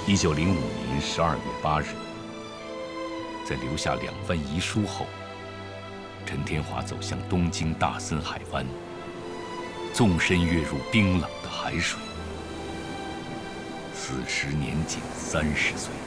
1905年12月8日，在留下2番遗书后，陈天华走向东京大森海湾，纵身跃入冰冷的海水。此时年仅30岁。